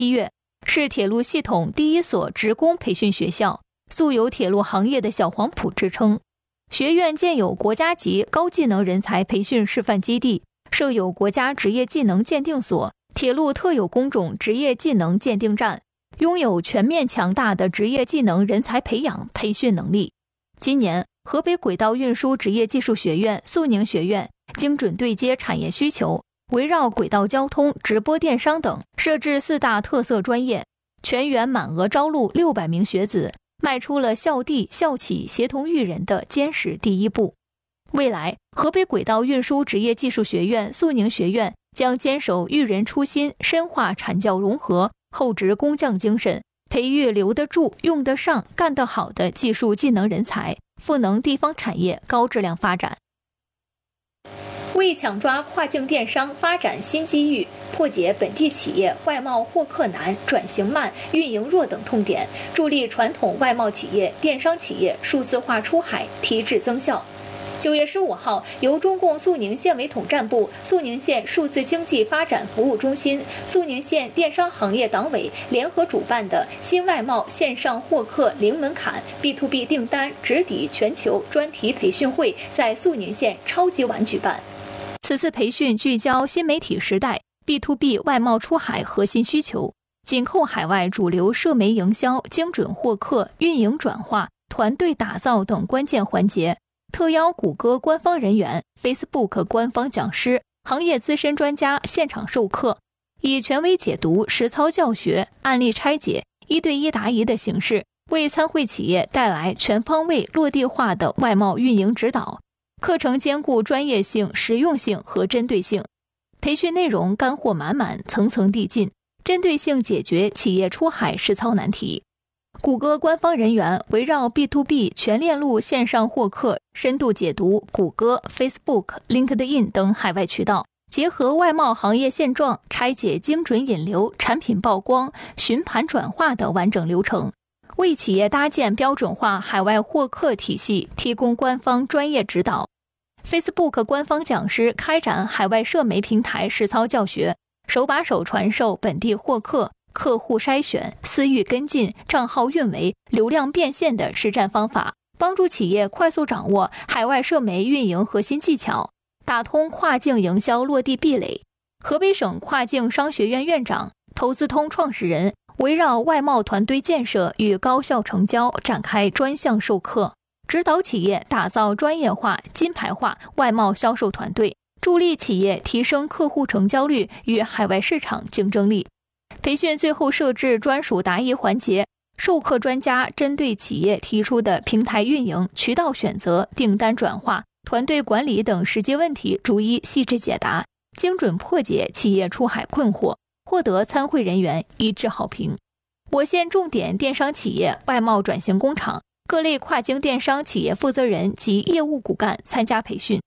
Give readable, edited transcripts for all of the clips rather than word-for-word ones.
批阅，是铁路系统第一所职工培训学校，素有铁路行业的小黄埔之称。学院建有国家级高技能人才培训示范基地，设有国家职业技能鉴定所、铁路特有工种职业技能鉴定站，拥有全面强大的职业技能人才培养培训能力。今年，河北轨道运输职业技术学院、肃宁学院精准对接产业需求，围绕轨道交通、直播电商等，设置4大特色专业，全员满额招录600名学子，迈出了校地校企协同育人的坚实第一步。未来，河北轨道运输职业技术学院、肃宁学院将坚守育人初心，深化产教融合、厚植工匠精神，培育留得住、用得上、干得好的技术技能人才，赋能地方产业高质量发展。为抢抓跨境电商发展新机遇，破解本地企业外贸获客难、转型慢、运营弱等痛点，助力传统外贸企业、电商企业数字化出海，提质增效。9月15号，由中共肃宁县委统战部、肃宁县数字经济发展服务中心、肃宁县电商行业党委联合主办的新外贸线上获客零门槛 B2B 订单直抵全球专题培训会在肃宁县超级碗举办。此次培训聚焦新媒体时代 B2B 外贸出海核心需求，紧扣海外主流社媒营销、精准获客、运营转化、团队打造等关键环节。特邀谷歌官方人员、Facebook 官方讲师、行业资深专家现场授课，以权威解读、实操教学、案例拆解、1对1答疑的形式，为参会企业带来全方位落地化的外贸运营指导。课程兼顾专业性、实用性和针对性，培训内容干货满满，层层递进，针对性解决企业出海实操难题。谷歌官方人员围绕 B2B 全链路线上获客，深度解读谷歌、Facebook、LinkedIn 等海外渠道，结合外贸行业现状，拆解精准引流、产品曝光、询盘转化的完整流程，为企业搭建标准化海外获客体系提供官方专业指导。Facebook 官方讲师开展海外社媒平台实操教学，手把手传授本地获客、客户筛选、私域跟进、账号运维、流量变现的实战方法，帮助企业快速掌握海外社媒运营核心技巧，打通跨境营销落地壁垒。河北省跨境商学院院长、投资通创始人围绕外贸团队建设与高效成交展开专项授课，指导企业打造专业化、金牌化外贸销售团队，助力企业提升客户成交率与海外市场竞争力。培训最后设置专属答疑环节，授课专家针对企业提出的平台运营、渠道选择、订单转化、团队管理等实际问题逐一细致解答，精准破解企业出海困惑，获得参会人员一致好评。我县重点电商企业外贸转型工厂各类跨境电商企业负责人及业务骨干参加培训。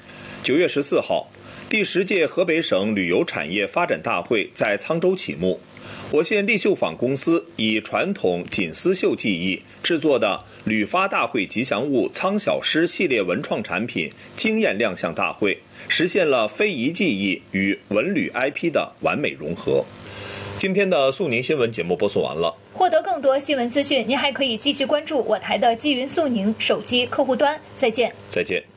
9月14号，第10届河北省旅游产业发展大会在沧州启幕。我县立绣坊公司以传统锦丝绣技艺制作的旅发大会吉祥物苍小狮系列文创产品惊艳亮相大会，实现了非遗技艺与文旅 IP 的完美融合。今天的肃宁新闻节目播送完了。 获得更多新闻资讯，您还可以继续关注我台的纪云肃宁手机客户端。再见。 再见。